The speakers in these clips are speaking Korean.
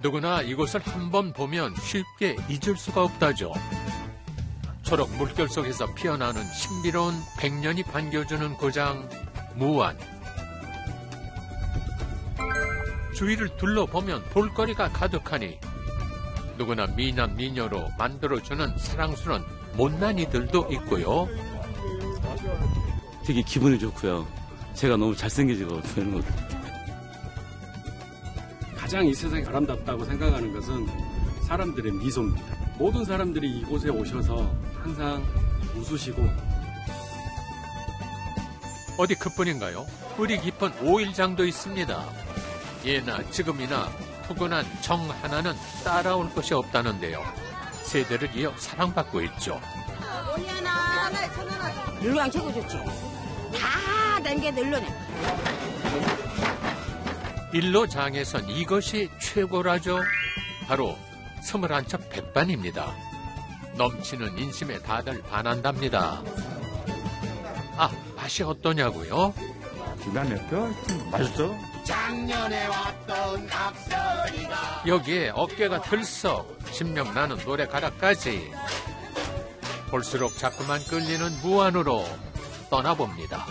누구나 이곳을 한번 보면 쉽게 잊을 수가 없다죠. 초록 물결 속에서 피어나는 신비로운 백년이 반겨주는 고장 무안. 주위를 둘러보면 볼거리가 가득하니 누구나 미남 미녀로 만들어주는 사랑스러운 못난이들도 있고요. 되게 기분이 좋고요. 제가 너무 잘생겨지고 그런 것. 가장 이 세상이 아름답다고 생각하는 것은 사람들의 미소입니다. 모든 사람들이 이곳에 오셔서 항상 웃으시고. 어디 그뿐인가요? 뿌리 깊은 오일장도 있습니다. 예나 지금이나 푸근한 정 하나는 따라올 것이 없다는데요. 세대를 이어 사랑받고 있죠. 일로랑 최고 좋지. 다 담겨도 일로네. 일로장에선 이것이 최고라죠. 바로 21첩 백반입니다. 넘치는 인심에 다들 반한답니다. 아, 맛이 어떠냐고요? 기가 막혀? 맛있어? 작년에 왔던 각설이가 여기에 어깨가 들썩 신명나는 노래 가락까지 볼수록 자꾸만 끌리는 무안으로 떠나봅니다.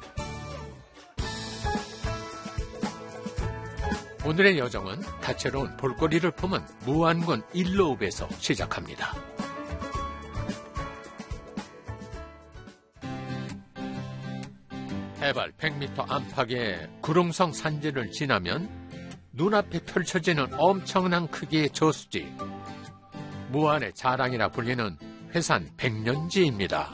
오늘의 여정은 다채로운 볼거리를 품은 무안군 일로읍에서 시작합니다. 해발 100m 안팎의 구릉성 산지를 지나면 눈앞에 펼쳐지는 엄청난 크기의 저수지. 무안의 자랑이라 불리는 회산 백년지입니다.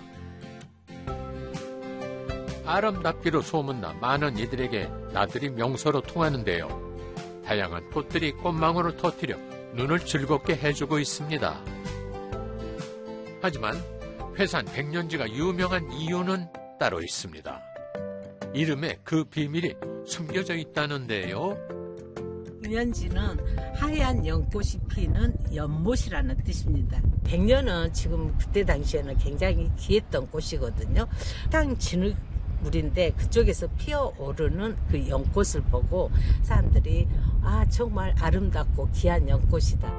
아름답기로 소문나 많은 이들에게 나들이 명소로 통하는데요. 다양한 꽃들이 꽃망울을 터뜨려 눈을 즐겁게 해주고 있습니다. 하지만 회산 백년지가 유명한 이유는 따로 있습니다. 이름에 그 비밀이 숨겨져 있다는데요. 백년지는 하얀 연꽃이 피는 연못이라는 뜻입니다. 백년은 지금 그때 당시에는 굉장히 귀했던 꽃이거든요. 땅 진흙물인데 그쪽에서 피어오르는 그 연꽃을 보고 사람들이 아 정말 아름답고 귀한 연꽃이다.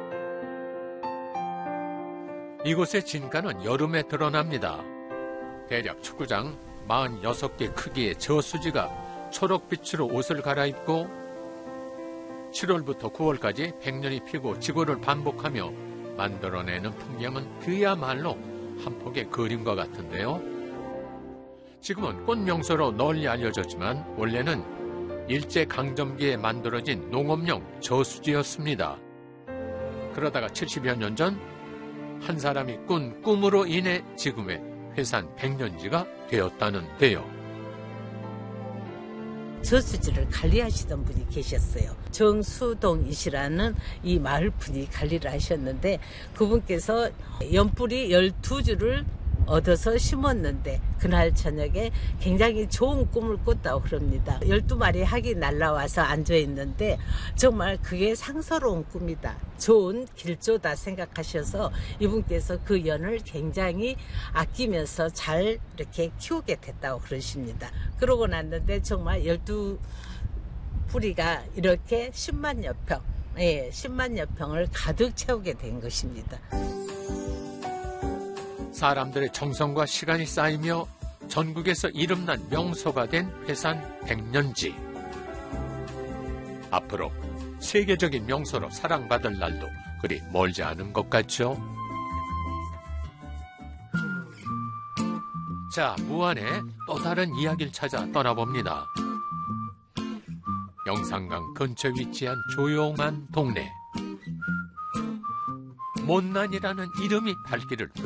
이곳의 진가는 여름에 드러납니다. 대략 축구장 46개 크기의 저수지가 초록빛으로 옷을 갈아입고 7월부터 9월까지 백년이 피고 지고를 반복하며 만들어내는 풍경은 그야말로 한 폭의 그림과 같은데요. 지금은 꽃 명소로 널리 알려졌지만 원래는 일제강점기에 만들어진 농업용 저수지였습니다. 그러다가 70여 년 전 한 사람이 꾼 꿈으로 인해 지금의 회산 백년지가 되었다는데요. 저수지를 관리하시던 분이 계셨어요. 정수동이시라는 이 마을 분이 관리를 하셨는데 그분께서 연뿌리 12주를 얻어서 심었는데 그날 저녁에 굉장히 좋은 꿈을 꿨다고 그럽니다. 12마리 학이 날라와서 앉아있는데 정말 그게 상서로운 꿈이다. 좋은 길조다 생각하셔서 이분께서 그 연을 굉장히 아끼면서 잘 이렇게 키우게 됐다고 그러십니다. 그러고 났는데 정말 12뿌리가 이렇게 10만여 평, 10만여 평을 가득 채우게 된 것입니다. 사람들의 정성과 시간이 쌓이며 전국에서 이름난 명소가 된 회산 백년지. 앞으로 세계적인 명소로 사랑받을 날도 그리 멀지 않은 것 같죠? 자, 무안의 또 다른 이야기를 찾아 떠나봅니다. 영산강 근처에 위치한 조용한 동네. 못난이라는 이름이 발길을